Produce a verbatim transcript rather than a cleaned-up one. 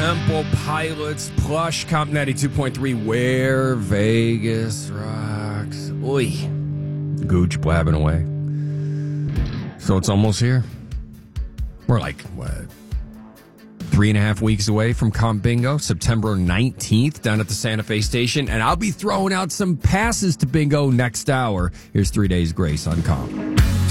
Temple Pilots, Plush, Comp ninety-two point three, Where Vegas Rocks. Oi. Gooch blabbing away. So it's almost here. We're like, what, three and a half weeks away from Comp Bingo, September nineteenth down at the Santa Fe station. And I'll be throwing out some passes to Bingo next hour. Here's Three Days Grace on Comp.